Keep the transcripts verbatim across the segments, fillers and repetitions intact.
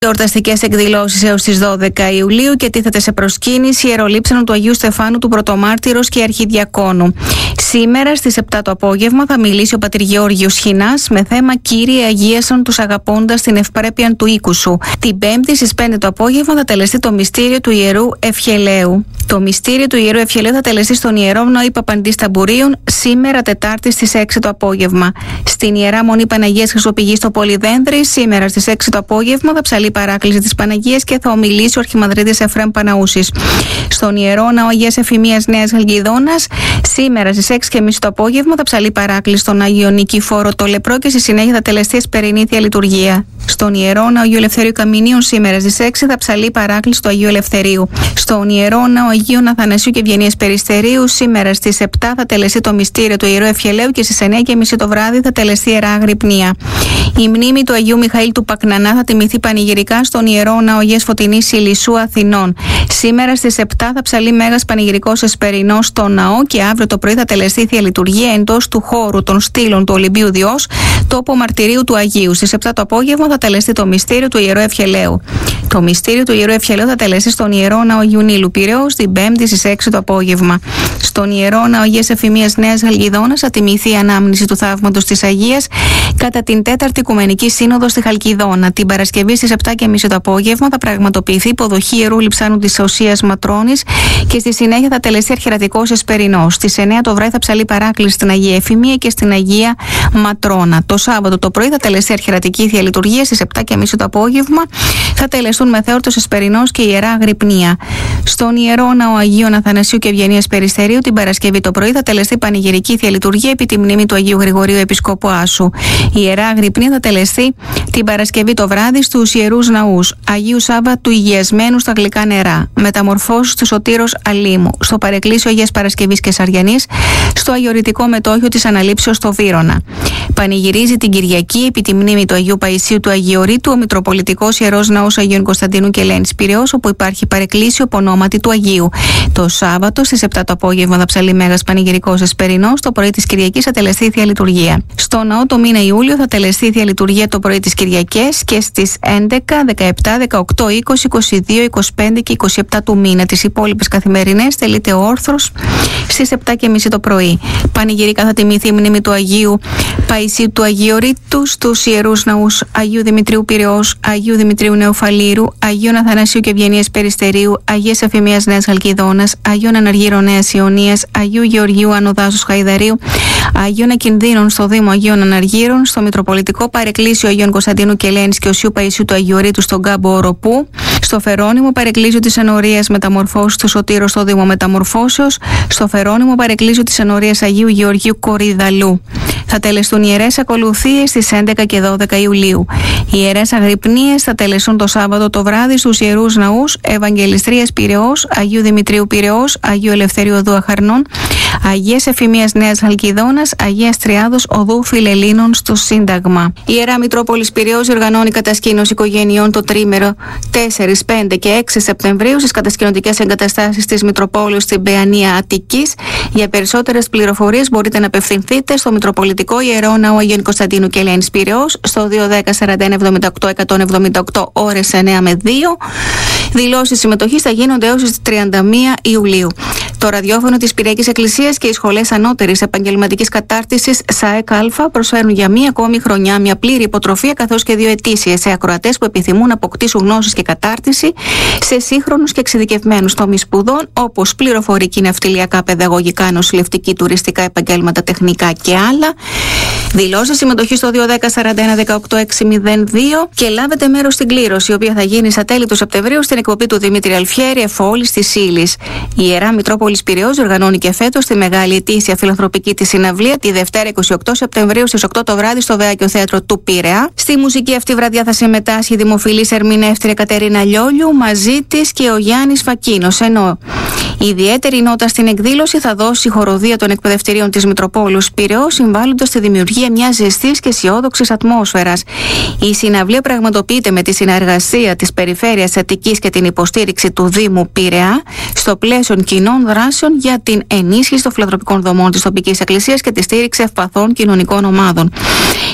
Εορταστικές εκδηλώσεις έως τις δώδεκα Ιουλίου και τίθεται σε προσκύνηση η ιερολείψανο του Αγίου Στεφάνου του Πρωτομάρτυρος και Αρχιδιακόνου. Σήμερα στις επτά το απόγευμα θα μιλήσει ο πατήρ Γεώργιος Χινάς με θέμα «Κύριε αγίασον τους αγαπώντας την ευπρέπεια του οίκου σου». Την Πέμπτη στις πέντε το απόγευμα θα τελεστεί το μυστήριο του Ιερού Ευχελαίου. Το μυστήριο του Ιερού Ευχελαίου θα τελεστεί στον Ιερό Ναό Παπαντής Ταμπουρίων σήμερα Τετάρτη στις έξι το απόγευμα. Στην Ιερά Μονή Παναγίας Χρυσοπηγής στο Πολυδένδρη σήμερα στις έξι το απόγευμα θα ψαλεί παράκληση της Παναγίας και θα ομιλήσει ο Αρχιμανδρίτης Εφραίμ Παναούσης. Στον Ιερό Ναό Αγίας Εφημίας Νέας Χαλκιδόνας σήμερα στις έξι και μισή το απόγευμα θα ψαλεί παράκληση στον Άγιο Νικηφόρο το Λεπρό και στη συνέχεια θα τελεστεί εσπερινή θεία λειτουργία. Στον Ιερό Ναό Αγίου Ελευθερίου Καμινίων σήμερα στις έξι θα ψαλεί παράκληση του Αγίου Ελευθερίου. Στον Ιερό Ναό Αγίου Αθανασίου και Ευγενίας Περιστερίου σήμερα στις επτά θα τελεστεί το μυστήριο του Ιερού Ευχελαίου και στις εννιά και μισή το βράδυ θα τελεστεί Ιερά Αγρυπνία. Η μνήμη του Αγίου Μιχαήλ του Πακνανά θα τιμηθεί πανηγυρικά στον Ιερό Ναό Αγίας Φωτεινής Ηλισσού Αθηνών. Σήμερα στις επτά θα ψαλεί Μέγας Πανηγυρικός Εσπερινός στο ναό και αύριο το πρωί θα τελεστεί θεία λειτουργία εντός του χώρου των στήλων του Ολυμπίου Διός, τόπο μαρτυρίου του Αγίου. Στις επτά το απόγευμα θα τελεστεί το μυστήριο του Ιερού Ευχελαίου. Το μυστήριο του Ιερού Ευχελαίου θα τελεστεί στον Ιερό Ναό Αγίου Νείλου Πειραιώς την Πέμπτη στις έξι το απόγευμα. Στον Ιερό Ναό Αγίας Εφημίας Νέας Χαλκιδόνας θα τιμηθεί η ανάμνηση του θαύματος της Αγίας κατά την τέταρτη Οικουμενική Σύνοδο στη Χαλκιδόνα. Την Παρασκευή στις επτά και μισή το απόγευμα θα πραγματοποιηθεί υποδοχή Ιερού Λειψάνου της Οσίας Ματρώνης και στη συνέχεια θα τελεστεί αρχιερατικός Εσπερινός. Στις εννιά το βράδυ θα ψαλεί παράκληση στην Αγία Εφημία και στην Αγία Ματρώνα. Το Σάββατο το πρωί θα τελεστεί αρχιερατική θεία λειτουργία. Στις επτά και μισή το απόγευμα θα τελεστούν μεθεόρτος Εσπερινός και Ιερά Αγρυπνία. Στον Ιερό Ναό Αγίων Αθανασίου και Ευγενίας Περιστερίου την Παρασκευή το πρωί θα τελεστεί πανηγυρική θεία λειτουργία επί τη μνήμη του Αγίου Γρηγορίου Επισκόπου Άσου. Η Ιερά Αγρυπνία θα τελεστεί την Παρασκευή το βράδυ στους Ιερούς Ναούς Αγίου Σάββα του Υγιασμένου στα γλυκά νερά, μεταμορφώσεις του Σωτήρος Αλήμου, στο Παρεκκλήσιο Αγίας Παρασκευής και Σαριανής, στο Αγιορητικό Μετόχιο της Αναλήψεως στο Βύρωνα. Πανηγυρίζει την Κυριακή επί τη μνήμη του Αγίου Παϊσίου του Αγιορείτου ο Μητροπολιτικός Ιερός Ναός Αγίων Κωνσταντίνου και Ελένης Πειραιώς, όπου υπάρχει παρεκκλήσιο ονόματι του Αγίου. Το Σάββατο στις επτά το απόγευμα θα ψαλεί Μέγας Πανηγυρικός Εσπερινός, το πρωί της Κυριακής θα τελεστεί θεία λειτουργία. Στο ναό το μήνα Ιούλιο θα τελεστεί θεία λειτουργία το πρωί της Κυριακής και στις έντεκα, δεκαεπτά, δεκαοκτώ, είκοσι, είκοσι δύο, είκοσι πέντε και είκοσι επτά του μήνα. Τις υπόλοιπες καθημερινές τελείται ο όρθρος στις επτά και μισή το πρωί. Πανηγυρικά θα τιμηθεί η μνήμη του Αγίου Παϊσίου του Αγιορείτου στους Ιερούς Ναούς Αγίου Δημητρίου Πειραιώς, Αγίου Δημητρίου Νεοφαλήρου, Αγίων Αθανασίου και Ευγενίας Περιστερίου, Αγίας Εφημίας Νέας Χαλκιδόνας, Αγίων Αναργύρων Νέας Ιωνίας, Αγίου Γεωργίου Ανοδάσους Χαϊδαρίου, Αγίων Ακινδύνων στο Δήμο Αγίων Αναργύρων, στο Μητροπολιτικό Παρεκκλήσιο Αγίων Κωνσταντίνου και Ελένης και Οσίου Παϊσίου του Αγιορείτου στον κάμπο Οροπού, στο Φερόνιμο Παρεκκλήσιο της Ενορίας Μεταμορφώσεως του Σωτήρου στο Δήμο Μεταμορφώσεως, στο Φερόνιμο Παρεκκλήσιο της Ενορίας Αγίου Γεωργίου Κορυδαλού. Θα τελεστούν ιερές ακολουθίες στις έντεκα και δώδεκα Ιουλίου. Οι ιερές αγρυπνίες θα τελεστούν το Σάββατο το βράδυ στους Ιερούς Ναούς Ευαγγελιστρίας Πειραιώς, Αγίου Δημητρίου Πειραιώς, Αγίου Ελευθερίου Οδού Αχαρνών, Αγίας Εφημίας Νέας Χαλκιδόνας, Αγίας Τριάδος Οδού Φιλελλήνων στο Σύνταγμα. Η Ιερά Μητρόπολης Πειραιώς οργανώνει κατασκήνωση οικογενειών το τρίμερο τέσσερα, πέντε και έξι Σεπτεμβρίου στις κατασκηνωτικές εγκαταστάσεις της Μητροπόλεως στην Παιανία Αττικής. Για περισσότερες πληροφορίες μπορείτε να απευθυνθείτε στο Μητροπολιτικό Ιερό Ναό Αγίων Κωνσταντίνου και Ελένης Πειραιώς στο δύο ένα μηδέν, σαράντα ένα, εβδομήντα οκτώ, εκατόν εβδομήντα οκτώ ώρες εννιά με δύο. Δηλώσεις συμμετοχής θα γίνονται έως τις τριάντα μία Ιουλίου. Το ραδιόφωνο της Πυριακής Εκκλησίας και οι σχολές ανώτερης επαγγελματικής κατάρτισης ΣΑΕΚ Α προσφέρουν για μία ακόμη χρονιά μια πλήρη υποτροφία καθώς και δύο ετήσιες σε ακροατές που επιθυμούν να αποκτήσουν γνώσεις και κατάρτιση σε σύγχρονους και εξειδικευμένους τομείς σπουδών όπως πληροφορική, ναυτιλιακά, παιδαγωγικά, νοσηλευτική, τουριστικά επαγγέλματα, τεχνικά και άλλα. Δηλώσεις συμμετοχή στο δύο ένα μηδέν, σαράντα ένα, δεκαοκτώ, εξακόσια δύο και λάβετε μέρος στην κλήρωση, η οποία θα γίνει στα τέλη του Σεπτεμβρίου στην εκπομπή του Δημήτρη Αλφιέρη Εφόλης της Ήλης. Η Ιερά Μητρόπολης Πειραιώς οργανώνει και φέτος τη μεγάλη ετήσια φιλανθρωπική της συναυλία τη Δευτέρα είκοσι οκτώ Σεπτεμβρίου στις οκτώ το βράδυ στο Βέακιο Θέατρο του Πειραιά. Στη μουσική αυτή βραδιά θα συμμετάσχει η δημοφιλής ερμηνεύτρια Κατερίνα Λιόλιου, μαζί της και ο Γιάννης Φακίνος, ενώ η ιδιαίτερη νότα στην εκδήλωση θα δώσει η χοροδία των εκπαιδευτηρίων της Μητροπόλεως Πειραιώς, συμβάλλοντας στη δημιουργία μιας ζεστής και αισιόδοξης ατμόσφαιρας. Η συναυλία πραγματοποιείται με τη συνεργασία της Περιφέρειας Αττικής και την υποστήριξη του Δήμου Πειραιά στο πλαίσιο κοινών δράσεων για την ενίσχυση των φιλανθρωπικών δομών της τοπικής εκκλησίας και τη στήριξη ευπαθών κοινωνικών ομάδων.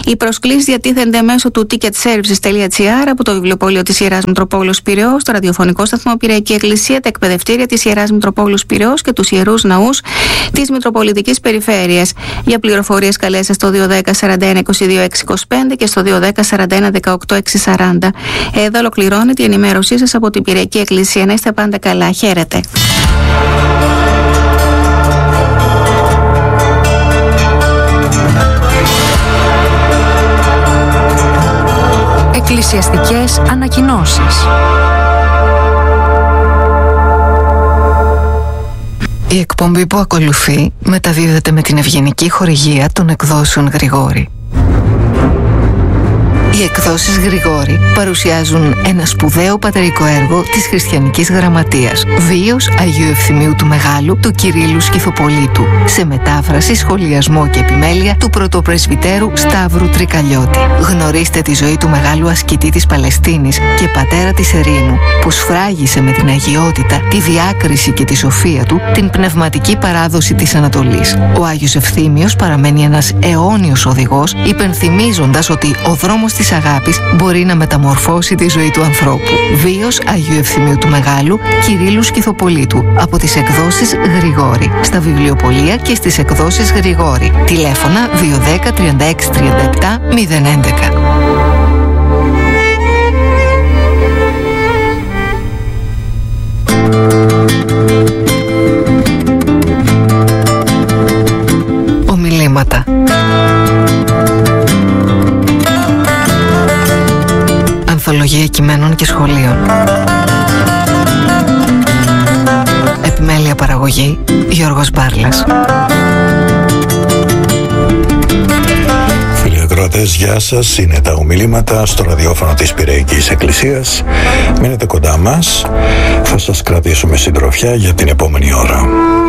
Οι προσκλήσεις διατίθενται μέσω του ticketservices.gr από το βιβλιοπωλείο της Ιεράς Μητροπόλεως Πειραιώς, το ραδιοφωνικό σταθμό Πειραϊκή Εκκλησία, τα εκπαιδευτήρια της Ιεράς Μητροπόλεως Πειραιώς και τους Ιερούς Ναούς της Μητροπολιτικής Περιφέρειας. Για πληροφορίες καλέστε στο δύο ένα μηδέν σαράντα ένα είκοσι δύο έξι είκοσι πέντε και στο δύο ένα μηδέν σαράντα ένα δεκαοκτώ έξι σαράντα. Εδώ ολοκληρώνεται η ενημέρωσή σας από την Πειραϊκή Εκκλησία. Να είστε πάντα καλά. Χαίρετε. Εκκλησιαστικές ανακοινώσεις. Η εκπομπή που ακολουθεί μεταδίδεται με την ευγενική χορηγία των εκδόσεων Γρηγόρη. Οι εκδόσεις Γρηγόρη παρουσιάζουν ένα σπουδαίο πατερικό έργο της χριστιανικής γραμματείας, βίος Αγίου Ευθυμίου του Μεγάλου του Κυρίλλου Σκυθοπολίτου, σε μετάφραση, σχολιασμό και επιμέλεια του πρωτοπρεσβυτέρου Σταύρου Τρικαλιώτη. Γνωρίστε τη ζωή του μεγάλου ασκητή της Παλαιστίνης και πατέρα της Ερήνου, που σφράγισε με την αγιότητα, τη διάκριση και τη σοφία του την πνευματική παράδοση της Ανατολής. Ο Άγιος Ευθύμιος παραμένει ένας αιώνιος οδηγός, υπενθυμίζοντας ότι ο δρόμος της αγάπης μπορεί να μεταμορφώσει τη ζωή του ανθρώπου. Βίος Αγίου Ευθυμίου του Μεγάλου Κυρίλλου Σκυθοπολίτου, από τις εκδόσεις Γρηγόρη, στα βιβλιοπωλεία και στις εκδόσεις Γρηγόρη. Τηλέφωνα δύο ένα μηδέν τριάντα έξι τριάντα επτά μηδέν έντεκα. Ομιλήματα. Ανθολογία κειμένων και σχολείων. Επιμέλεια παραγωγή Γιώργος Μπάρλας. Φίλοι ακροατές, γεια σας. Είναι τα ομιλήματα στο ραδιόφωνο της Πειραϊκής Εκκλησίας. Μείνετε κοντά μας. Θα σας κρατήσουμε συντροφιά για την επόμενη ώρα.